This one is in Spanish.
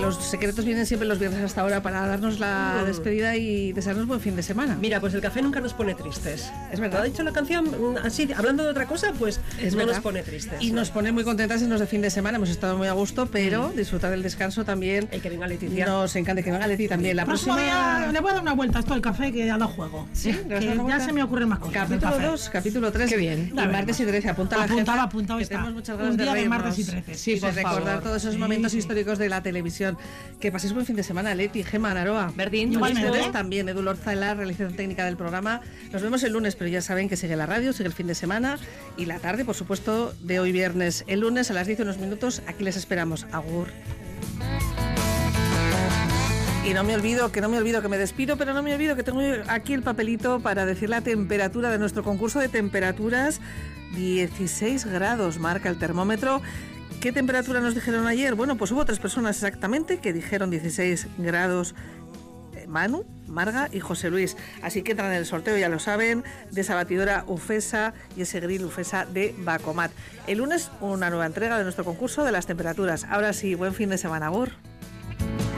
los secretos vienen siempre los viernes hasta ahora para darnos la despedida y desearnos buen fin de semana. Mira, pues el café nunca nos pone tristes. Es verdad. ¿Ha dicho la canción así, hablando de otra cosa? Pues Es no verdad. nos pone tristes. Y nos pone muy contentas en los de fin de semana. Hemos estado muy a gusto, pero disfrutar del descanso también. El que venga Leticia. Nos encanta que venga Leti también. La próximo próxima día le voy a dar una vuelta a esto del café que ya lo juego. ¿Sí? ¿Le vas a dar una Ya vuelta? se me ocurren más cosas. Capítulo 2, capítulo 3. Qué bien. Y martes y 13. Apunta la agenda, Apuntado que está. tenemos muchas ganas Un de día de reírnos. martes y 13. Sí, por de recordar favor. todos esos momentos históricos de la televisión. Que paséis buen fin de semana, Leti, Gemma, Naroa. Berdín, Igualmente. Ustedes también, Edu Lorza en la realización técnica del programa. Nos vemos el lunes, pero ya saben que sigue la radio, sigue el fin de semana y la tarde, por supuesto, de hoy viernes. El lunes a las 10 unos minutos, aquí les esperamos. Agur. Y no me olvido, que me despido, pero no me olvido que tengo aquí el papelito para decir la temperatura de nuestro concurso de temperaturas. 16 grados marca el termómetro. ¿Qué temperatura nos dijeron ayer? Bueno, pues hubo 3 personas exactamente que dijeron 16 grados. Manu, Marga y José Luis. Así que entran en el sorteo, ya lo saben, de esa batidora Ufesa y ese grill Ufesa de Bacomat. El lunes una nueva entrega de nuestro concurso de las temperaturas. Ahora sí, buen fin de semana, Agur.